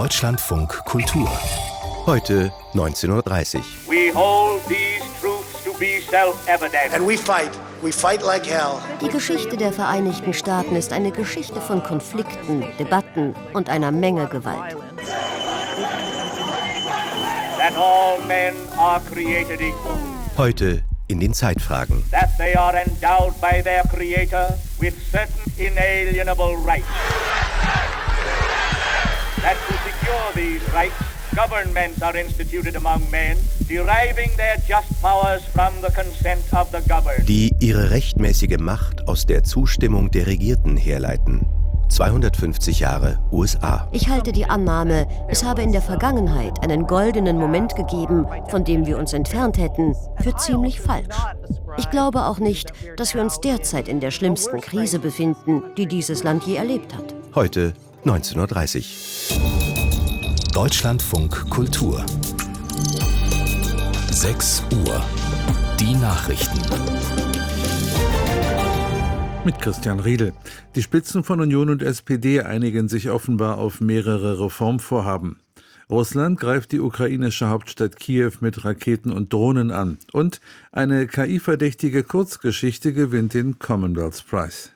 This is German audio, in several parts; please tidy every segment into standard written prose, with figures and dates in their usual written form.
Deutschlandfunk Kultur. Heute 19:30 Uhr. We hold these truths to be self-evident. And we fight like hell. Die Geschichte der Vereinigten Staaten ist eine Geschichte von Konflikten, Debatten und einer Menge Gewalt. That all men are created equal. Heute in den Zeitfragen. That they are endowed by their Creator with certain inalienable rights. That to secure these rights, governments are instituted among men, deriving their just powers from the consent of the governed. Die ihre rechtmäßige Macht aus der Zustimmung der Regierten herleiten. 250 Jahre USA. Ich halte die Annahme, es habe in der Vergangenheit einen goldenen Moment gegeben, von dem wir uns entfernt hätten, für ziemlich falsch. Ich glaube auch nicht, dass wir uns derzeit in der schlimmsten Krise befinden, die dieses Land je erlebt hat. Heute 19:30 Uhr. Deutschlandfunk Kultur. 6 Uhr. Die Nachrichten. Mit Christian Riedel. Die Spitzen von Union und SPD einigen sich offenbar auf mehrere Reformvorhaben. Russland greift die ukrainische Hauptstadt Kiew mit Raketen und Drohnen an. Und eine KI-verdächtige Kurzgeschichte gewinnt den Commonwealth Prize.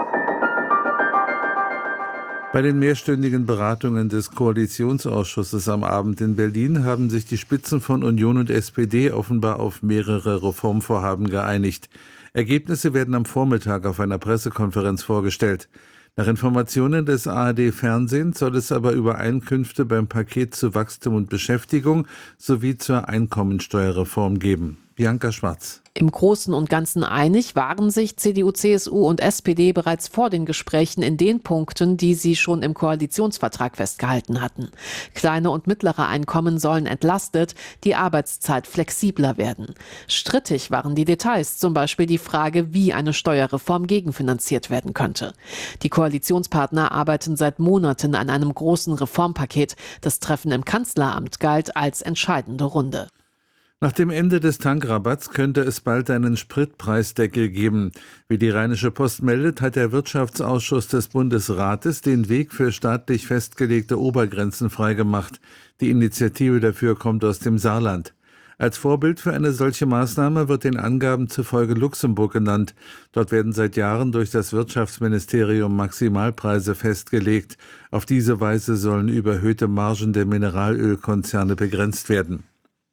Bei den mehrstündigen Beratungen des Koalitionsausschusses am Abend in Berlin haben sich die Spitzen von Union und SPD offenbar auf mehrere Reformvorhaben geeinigt. Ergebnisse werden am Vormittag auf einer Pressekonferenz vorgestellt. Nach Informationen des ARD-Fernsehens soll es aber Übereinkünfte beim Paket zu Wachstum und Beschäftigung sowie zur Einkommensteuerreform geben. Bianca Schwarz. Im Großen und Ganzen einig waren sich CDU, CSU und SPD bereits vor den Gesprächen in den Punkten, die sie schon im Koalitionsvertrag festgehalten hatten. Kleine und mittlere Einkommen sollen entlastet, die Arbeitszeit flexibler werden. Strittig waren die Details, zum Beispiel die Frage, wie eine Steuerreform gegenfinanziert werden könnte. Die Koalitionspartner arbeiten seit Monaten an einem großen Reformpaket. Das Treffen im Kanzleramt galt als entscheidende Runde. Nach dem Ende des Tankrabatts könnte es bald einen Spritpreisdeckel geben. Wie die Rheinische Post meldet, hat der Wirtschaftsausschuss des Bundesrates den Weg für staatlich festgelegte Obergrenzen freigemacht. Die Initiative dafür kommt aus dem Saarland. Als Vorbild für eine solche Maßnahme wird den Angaben zufolge Luxemburg genannt. Dort werden seit Jahren durch das Wirtschaftsministerium Maximalpreise festgelegt. Auf diese Weise sollen überhöhte Margen der Mineralölkonzerne begrenzt werden.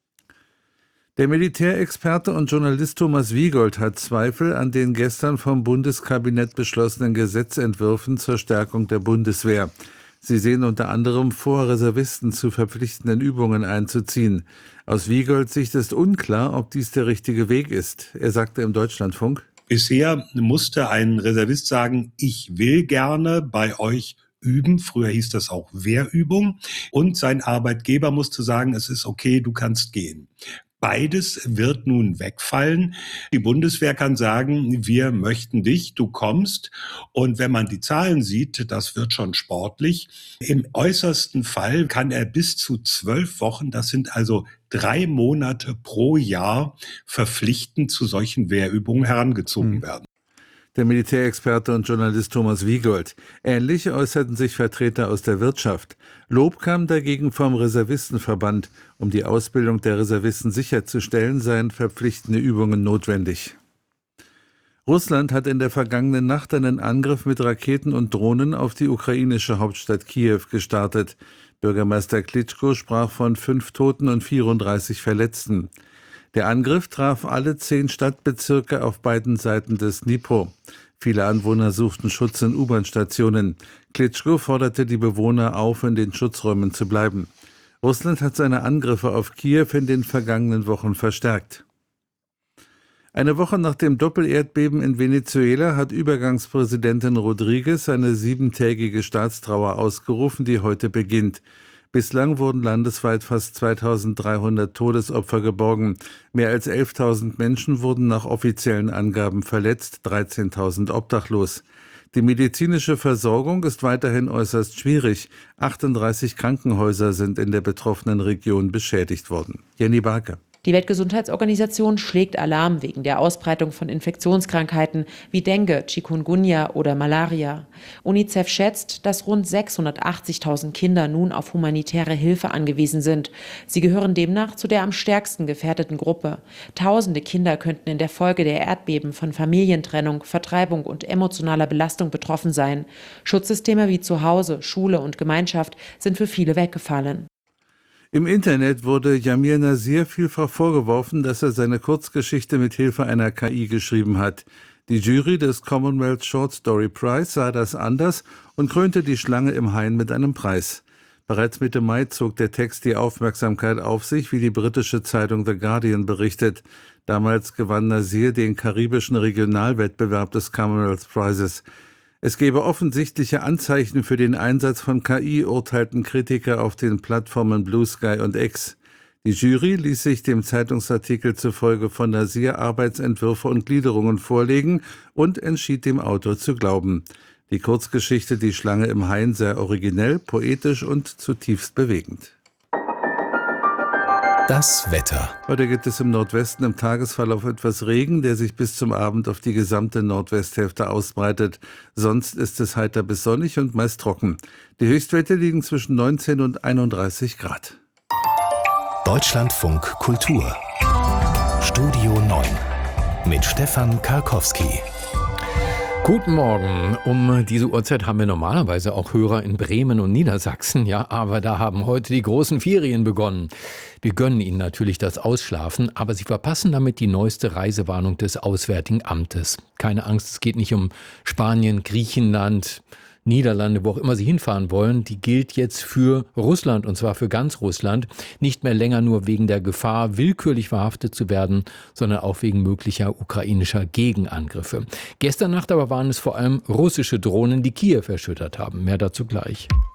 Der Militärexperte und Journalist Thomas Wiegold hat Zweifel an den gestern vom Bundeskabinett beschlossenen Gesetzentwürfen zur Stärkung der Bundeswehr. Sie sehen unter anderem vor, Reservisten zu verpflichtenden Übungen einzuziehen. Aus Wiegolds Sicht ist unklar, ob dies der richtige Weg ist. Er sagte im Deutschlandfunk: Bisher musste ein Reservist sagen, ich will gerne bei euch üben. Früher hieß das auch Wehrübung. Und sein Arbeitgeber musste sagen, es ist okay, du kannst gehen. Beides wird nun wegfallen. Die Bundeswehr kann sagen, wir möchten dich, du kommst. Und wenn man die Zahlen sieht, das wird schon sportlich. Im äußersten Fall kann er bis zu 12 Wochen, das sind also 3 Monate pro Jahr, verpflichtend zu solchen Wehrübungen herangezogen werden. Der Militärexperte und Journalist Thomas Wiegold. Ähnlich äußerten sich Vertreter aus der Wirtschaft. Lob kam dagegen vom Reservistenverband. Um die Ausbildung der Reservisten sicherzustellen, seien verpflichtende Übungen notwendig. Russland hat in der vergangenen Nacht einen Angriff mit Raketen und Drohnen auf die ukrainische Hauptstadt Kiew gestartet. Bürgermeister Klitschko sprach von 5 Toten und 34 Verletzten. Der Angriff traf alle 10 Stadtbezirke auf beiden Seiten des Dnipro. Viele Anwohner suchten Schutz in U-Bahn-Stationen. Klitschko forderte die Bewohner auf, in den Schutzräumen zu bleiben. Russland hat seine Angriffe auf Kiew in den vergangenen Wochen verstärkt. Eine Woche nach dem Doppelerdbeben in Venezuela hat Übergangspräsidentin Rodriguez eine 7-tägige Staatstrauer ausgerufen, die heute beginnt. Bislang wurden landesweit fast 2300 Todesopfer geborgen. Mehr als 11.000 Menschen wurden nach offiziellen Angaben verletzt, 13.000 obdachlos. Die medizinische Versorgung ist weiterhin äußerst schwierig. 38 Krankenhäuser sind in der betroffenen Region beschädigt worden. Jenny Barke. Die Weltgesundheitsorganisation schlägt Alarm wegen der Ausbreitung von Infektionskrankheiten wie Dengue, Chikungunya oder Malaria. UNICEF schätzt, dass rund 680.000 Kinder nun auf humanitäre Hilfe angewiesen sind. Sie gehören demnach zu der am stärksten gefährdeten Gruppe. Tausende Kinder könnten in der Folge der Erdbeben von Familientrennung, Vertreibung und emotionaler Belastung betroffen sein. Schutzsysteme wie Zuhause, Schule und Gemeinschaft sind für viele weggefallen. Im Internet wurde Jamil Nasir vielfach vorgeworfen, dass er seine Kurzgeschichte mit Hilfe einer KI geschrieben hat. Die Jury des Commonwealth Short Story Prize sah das anders und krönte die Schlange im Hain mit einem Preis. Bereits Mitte Mai zog der Text die Aufmerksamkeit auf sich, wie die britische Zeitung The Guardian berichtet. Damals gewann Nasir den karibischen Regionalwettbewerb des Commonwealth Prizes. Es gebe offensichtliche Anzeichen für den Einsatz von KI, urteilten Kritiker auf den Plattformen Blue Sky und X. Die Jury ließ sich dem Zeitungsartikel zufolge von Nasir Arbeitsentwürfe und Gliederungen vorlegen und entschied dem Autor zu glauben. Die Kurzgeschichte Die Schlange im Hain sei originell, poetisch und zutiefst bewegend. Das Wetter. Heute gibt es im Nordwesten im Tagesverlauf etwas Regen, der sich bis zum Abend auf die gesamte Nordwesthälfte ausbreitet. Sonst ist es heiter bis sonnig und meist trocken. Die Höchstwerte liegen zwischen 19 und 31 Grad. Deutschlandfunk Kultur. Studio 9 mit Stefan Karkowski. Guten Morgen. Um diese Uhrzeit haben wir normalerweise auch Hörer in Bremen und Niedersachsen. Ja, aber da haben heute die großen Ferien begonnen. Wir gönnen Ihnen natürlich das Ausschlafen, aber Sie verpassen damit die neueste Reisewarnung des Auswärtigen Amtes. Keine Angst, es geht nicht um Spanien, Griechenland, Niederlande, wo auch immer Sie hinfahren wollen. Die gilt jetzt für Russland, und zwar für ganz Russland. Nicht mehr länger nur wegen der Gefahr, willkürlich verhaftet zu werden, sondern auch wegen möglicher ukrainischer Gegenangriffe. Gestern Nacht aber waren es vor allem russische Drohnen, die Kiew erschüttert haben. Mehr dazu gleich.